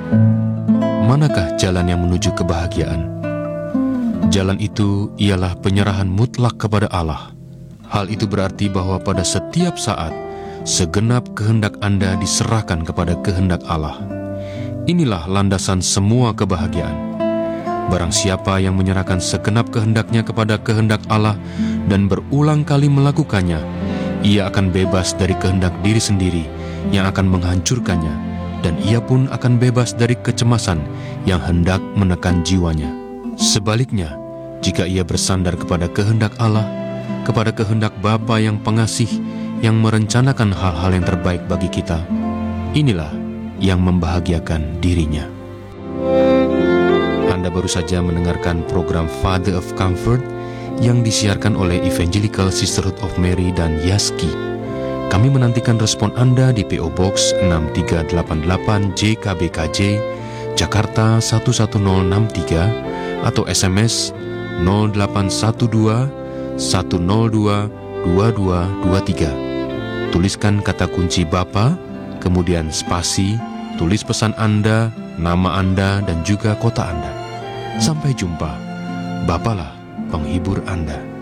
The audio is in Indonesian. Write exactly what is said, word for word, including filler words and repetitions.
Manakah jalan yang menuju kebahagiaan? Jalan itu ialah penyerahan mutlak kepada Allah. Hal itu berarti bahwa pada setiap saat, segenap kehendak Anda diserahkan kepada kehendak Allah. Inilah landasan semua kebahagiaan. Barang siapa yang menyerahkan segenap kehendaknya kepada kehendak Allah dan berulang kali melakukannya, ia akan bebas dari kehendak diri sendiri yang akan menghancurkannya, dan ia pun akan bebas dari kecemasan yang hendak menekan jiwanya. Sebaliknya, jika ia bersandar kepada kehendak Allah, kepada kehendak Bapa yang pengasih, yang merencanakan hal-hal yang terbaik bagi kita, inilah yang membahagiakan dirinya. Anda baru saja mendengarkan program Father of Comfort yang disiarkan oleh Evangelical Sisterhood of Mary dan Yaski. Kami menantikan respon Anda di P O Box enam tiga delapan delapan J K B K J, Jakarta satu satu nol enam tiga, atau S M S nol delapan satu dua satu nol dua dua dua dua tiga. Tuliskan kata kunci Bapa, kemudian spasi, tulis pesan Anda, nama Anda, dan juga kota Anda. Sampai jumpa. Bapalah penghibur Anda.